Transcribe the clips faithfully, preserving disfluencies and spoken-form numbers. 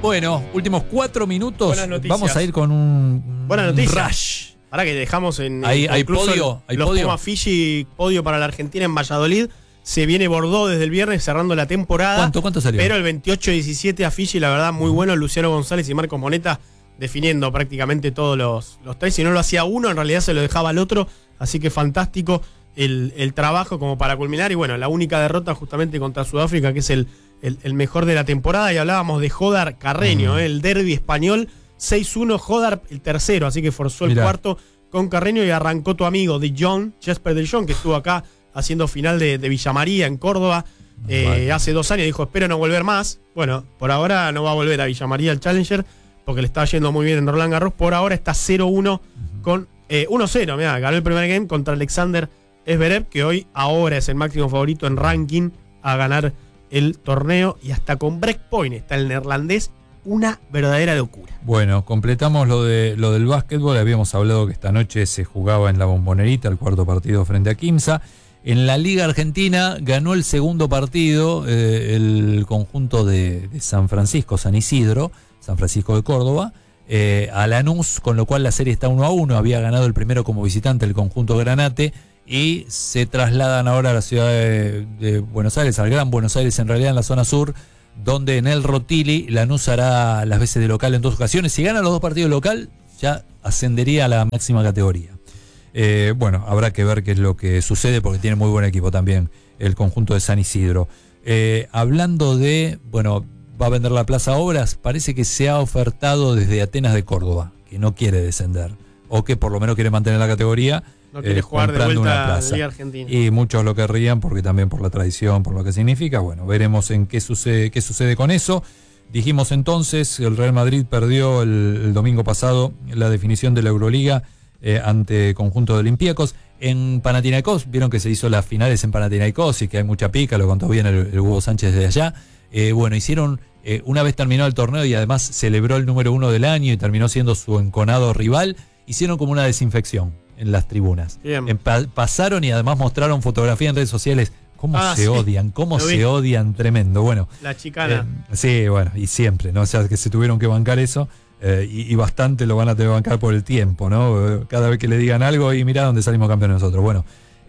Bueno, últimos cuatro minutos. Buenas noticias. Vamos a ir con un, Buena un noticia. rush. Ahora que dejamos en. Hay- en hay concluso podio, hay los podio. Puma Fiji, podio para la Argentina en Valladolid. Se viene Bordeaux desde el viernes cerrando la temporada. ¿Cuánto, cuánto salió? Pero el veintiocho diecisiete a Fiji, la verdad, muy bueno. Luciano González y Marcos Moneta definiendo prácticamente todos los, los tres. Si no lo hacía uno, en realidad se lo dejaba al otro. Así que fantástico el, el trabajo como para culminar. Y bueno, la única derrota justamente contra Sudáfrica, que es el, el, el mejor de la temporada. Y hablábamos de Jodar Carreño, Mm. eh, el derbi español. seis uno, Jodar el tercero, así que forzó el Mirá. cuarto con Carreño y arrancó tu amigo De Jong, Jesper De Jong, que estuvo acá haciendo final de, de Villa María en Córdoba eh, Vale. hace dos años. Dijo, espero no volver más. Bueno, por ahora no va a volver a Villa María el Challenger porque le está yendo muy bien en Roland Garros. Por ahora está cero uno con eh, uno cero. Mirá, ganó el primer game contra Alexander Zverev, que hoy ahora es el máximo favorito en ranking a ganar el torneo. Y hasta con breakpoint está el neerlandés. Una verdadera locura. Bueno, completamos lo de lo del básquetbol. Habíamos hablado que esta noche se jugaba en la Bombonerita el cuarto partido frente a Quimsa. En la Liga Argentina ganó el segundo partido eh, el conjunto de, de San Francisco, San Isidro, San Francisco de Córdoba, eh, a Lanús, con lo cual la serie está uno a uno. Había ganado el primero como visitante el conjunto Granate y se trasladan ahora a la ciudad de, de Buenos Aires, al Gran Buenos Aires, en realidad en la zona sur, donde en el Rotili Lanús hará las veces de local en dos ocasiones. Si gana los dos partidos local, ya ascendería a la máxima categoría. Eh, bueno, habrá que ver qué es lo que sucede porque tiene muy buen equipo también el conjunto de San Isidro. Eh, hablando de, bueno, va a vender la Plaza Obras, parece que se ha ofertado desde Atenas de Córdoba, que no quiere descender, o que por lo menos quiere mantener la categoría. No quiere eh, jugar de comprando una vuelta a la plaza. Liga Argentina. Y muchos lo querrían porque también por la tradición, por lo que significa. Bueno, veremos en qué sucede, qué sucede con eso. Dijimos entonces, el Real Madrid perdió el, el domingo pasado la definición de la Euroliga eh, ante conjunto de Olympiacos. En Panathinaikos, vieron que se hizo las finales en Panathinaikos y que hay mucha pica, lo contó bien el, el Hugo Sánchez de allá. Eh, bueno, hicieron, eh, una vez terminado el torneo y además celebró el número uno del año y terminó siendo su enconado rival, hicieron como una desinfección en las tribunas. En pa- pasaron y además mostraron fotografía en redes sociales. Cómo Ah, se sí. odian, cómo Lo vi. se odian, tremendo. Bueno, La chicana. eh, sí, bueno, y siempre, ¿no? O sea, que se tuvieron que bancar eso eh, y, y bastante lo van a tener que bancar por el tiempo, ¿no? Eh, Cada vez que le digan algo y mirá dónde salimos campeones nosotros. Bueno,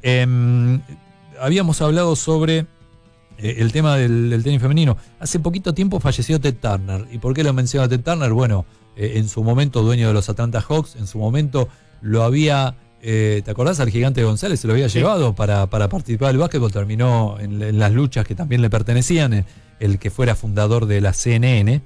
eh, habíamos hablado sobre eh, el tema del, del tenis femenino. Hace poquito tiempo falleció Ted Turner. ¿Y por qué lo menciona Ted Turner? Bueno, eh, en su momento dueño de los Atlanta Hawks, en su momento lo había, eh, ¿te acordás? Al Gigante González se lo había Sí. llevado para, para participar del básquetbol, terminó en, en las luchas que también le pertenecían, eh, el que fuera fundador de la C N N.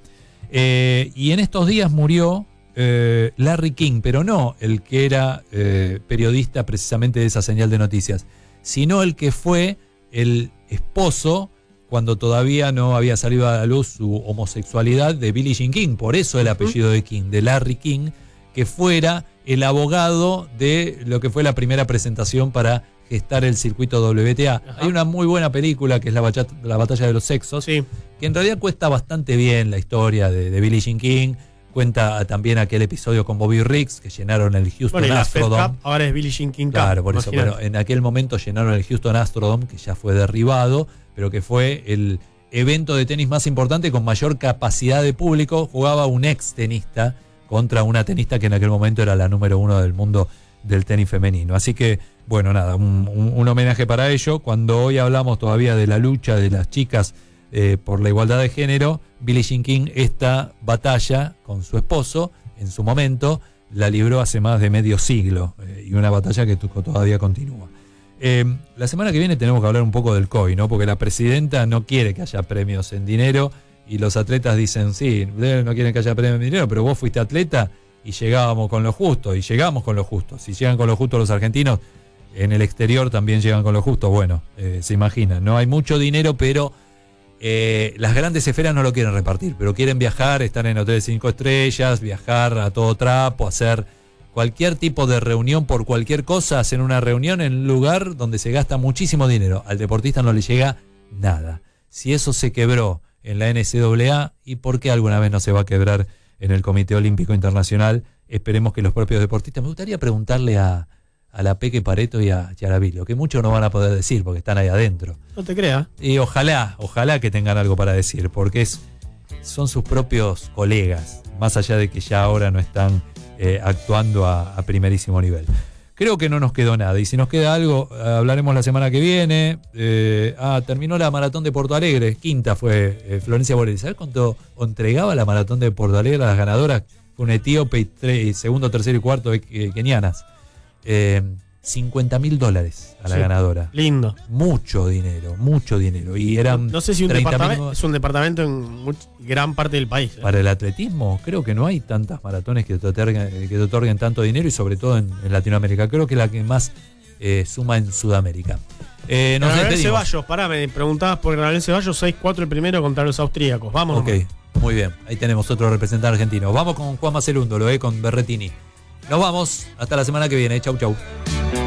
Eh, y en estos días murió eh, Larry King, pero no el que era eh, periodista precisamente de esa señal de noticias, sino el que fue el esposo, cuando todavía no había salido a la luz su homosexualidad, de Billie Jean King. Por eso el apellido de King, de Larry King, que fuera el abogado de lo que fue la primera presentación para gestar el circuito W T A. Ajá. Hay una muy buena película que es La, Bachata- la Batalla de los Sexos, Sí. que en realidad cuesta bastante bien la historia de, de Billie Jean King. Cuenta también aquel episodio con Bobby Riggs, que llenaron el Houston Bueno, y la Fed Astrodome. Cup ahora es Billie Jean King Cup. Claro, por eso. Imagínate. Bueno, en aquel momento llenaron el Houston Astrodome, que ya fue derribado, pero que fue el evento de tenis más importante con mayor capacidad de público. Jugaba un ex tenista contra una tenista que en aquel momento era la número uno del mundo del tenis femenino. Así que, bueno, nada, un, un- un homenaje para ello. Cuando hoy hablamos todavía de la lucha de las chicas eh, por la igualdad de género, Billie Jean King, esta batalla con su esposo, en su momento, la libró hace más de medio siglo, eh, y una batalla que tu- todavía continúa. Eh, la semana que viene tenemos que hablar un poco del C O I, ¿no? Porque la presidenta no quiere que haya premios en dinero y los atletas dicen, sí, ustedes no quieren que haya premios en dinero, pero vos fuiste atleta y llegábamos con lo justo, y llegamos con lo justo. Si llegan con lo justo los argentinos, en el exterior también llegan con lo justo. Bueno, eh, se imaginan, no hay mucho dinero, pero eh, las grandes esferas no lo quieren repartir, pero quieren viajar, estar en hoteles cinco estrellas, viajar a todo trapo, hacer cualquier tipo de reunión por cualquier cosa, hacer una reunión en un lugar donde se gasta muchísimo dinero. Al deportista no le llega nada. Si eso se quebró en la N C A A, ¿y por qué alguna vez no se va a quebrar en el Comité Olímpico Internacional? Esperemos que los propios deportistas. Me gustaría preguntarle a, a la Peque Pareto y a Chiaravillo, que muchos no van a poder decir porque están ahí adentro. No te creas. Y ojalá, ojalá que tengan algo para decir, porque es son sus propios colegas, más allá de que ya ahora no están eh, actuando a, a primerísimo nivel. Creo que no nos quedó nada, y si nos queda algo, hablaremos la semana que viene. Eh, ah, terminó la maratón de Porto Alegre, quinta fue eh, Florencia Borelli. ¿Sabes cuánto entregaba la maratón de Porto Alegre a las ganadoras? Fue un etíope y tre- segundo, tercero y cuarto de eh, kenianas. Eh, cincuenta mil dólares a la sí, ganadora. Lindo. Mucho dinero, mucho dinero. Y eran no sé si un departamento, es un departamento en much, gran parte del país. ¿eh? Para el atletismo, creo que no hay tantas maratones que te otorguen, que te otorguen tanto dinero, y sobre todo en, en Latinoamérica. Creo que la que más eh, suma en Sudamérica. Eh, nos Gabriel Ceballos, pará, me preguntabas por Gabriel Ceballos, seis cuatro el primero contra los austríacos. Vamos. Ok, muy bien. Ahí tenemos otro representante argentino. Vamos con Juan Macerúndolo, eh, con Berretini. Nos vamos. Hasta la semana que viene. Chau, chau.